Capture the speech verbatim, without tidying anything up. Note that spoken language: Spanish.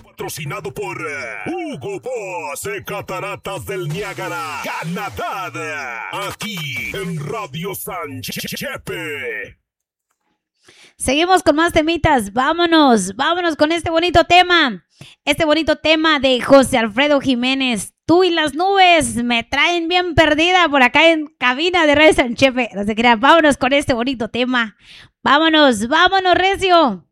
patrocinado por eh, Hugo Boss en Cataratas del Niágara, Canadá. Aquí en Radio San Chepe. Seguimos con más temitas. Vámonos, vámonos con este bonito tema. Este bonito tema de José Alfredo Jiménez. Tú y las nubes me traen bien perdida por acá en cabina de Radio San Chepe. No se crean, vámonos con este bonito tema. Vámonos, vámonos, recio.